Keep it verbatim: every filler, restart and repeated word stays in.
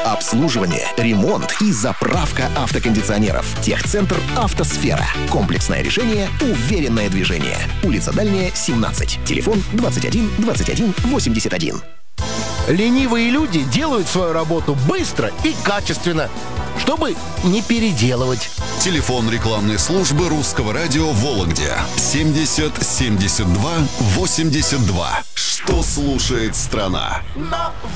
Обслуживание, ремонт и заправка автокондиционеров. Техцентр «Автосфера». Комплексное решение, уверенное движение. Улица Дальняя, семнадцать. Телефон двадцать один двадцать один восемьдесят один. Ленивые люди делают свою работу быстро и качественно, чтобы не переделывать. Телефон рекламной службы Русского радио в Вологде семьдесят семьдесят два восемьдесят два. Что слушает страна? На